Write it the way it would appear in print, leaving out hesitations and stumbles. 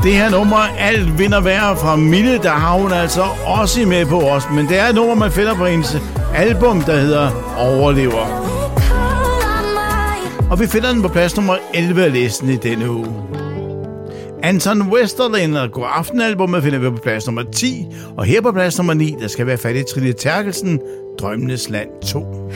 det her nummer, Alt vinder vejr fra Mille, der har hun altså også med på os. Men det er et nummer, man finder på hendes album, der hedder Overlever. Og vi finder den på plads nummer 11 af listen i denne uge. Anton Westerlind og God Aften albumet finder vi på plads nummer 10. Og her på plads nummer 9, der skal være fat i Trine Terkelsen, Drømmenes Land 2.